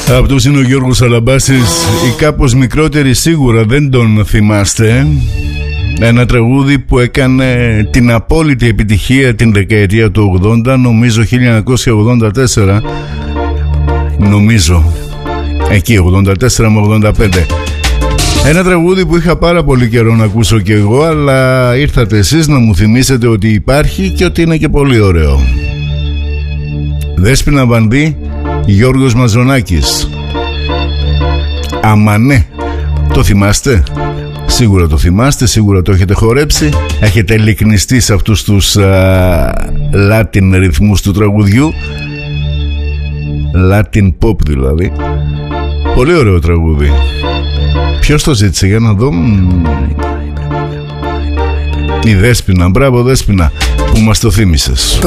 Αυτός είναι ο Γιώργος Αλαμπάσης. Οι κάπως μικρότεροι σίγουρα δεν τον θυμάστε. Ένα τραγούδι που έκανε την απόλυτη επιτυχία την δεκαετία του 80, νομίζω 1984. Νομίζω εκεί 84 με 85. Ένα τραγούδι που είχα πάρα πολύ καιρό να ακούσω κι εγώ, αλλά ήρθατε εσείς να μου θυμίσετε ότι υπάρχει και ότι είναι και πολύ ωραίο. Δέσποινα Βανδύ, Γιώργος Μαζονάκης. Αμανέ. Το θυμάστε? Σίγουρα το θυμάστε, σίγουρα το έχετε χορέψει. Έχετε λυκνιστεί σε αυτούς τους Latin ρυθμούς του τραγουδιού. Latin pop δηλαδή. Πολύ ωραίο τραγούδι. Ποιος το ζήτησε, για να δω? Η Δέσποινα. Μπράβο Δέσποινα που μας το θύμισες.